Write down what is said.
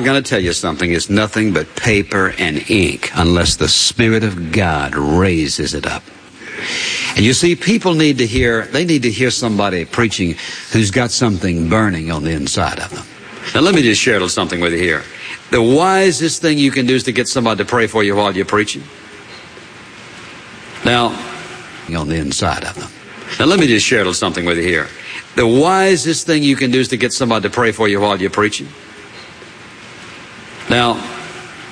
going to tell you something. It's nothing but paper and ink unless the Spirit of God raises it up. And you see, people need to hear somebody preaching who's got something burning on the inside of them. Now, let me just share a little something with you here. The wisest thing you can do is to get somebody to pray for you while you're preaching. Now, on the inside of them. Now, let me just share a little something with you here. The wisest thing you can do is to get somebody to pray for you while you're preaching. Now,